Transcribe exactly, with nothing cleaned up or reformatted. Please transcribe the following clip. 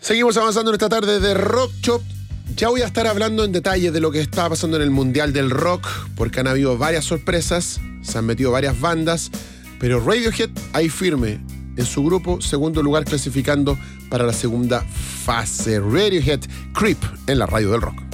Seguimos avanzando en esta tarde de Rock Shop. Ya voy a estar hablando en detalle de lo que está pasando en el Mundial del Rock, porque han habido varias sorpresas, se han metido varias bandas, pero Radiohead ahí firme en su grupo, segundo lugar clasificando para la segunda fase. Radiohead, Creep, en la radio del rock.